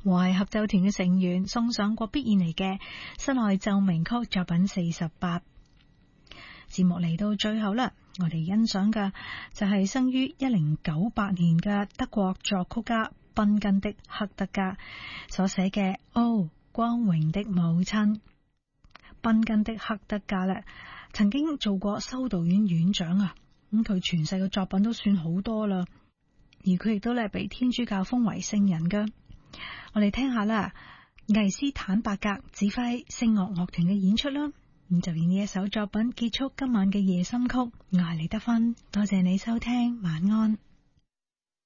和諧合奏團嘅成員送上過必演嚟嘅室內奏鳴曲作品48。節目嚟到最後啦，我哋欣賞嘅就係生於1098年嘅德國作曲家賓根的赫德加所寫嘅《哦，光榮的母親》。賓根的赫德加咧，曾經做過修道院院長啊，咁佢傳世嘅作品都算好多啦，而佢亦都咧被天主教封為聖人噶。我哋聽下啦，魏斯坦伯格指揮聖樂樂團嘅演出啦。咁就以呢一首作品結束今晚嘅夜心曲。我係李德芬，多謝你收聽，晚安。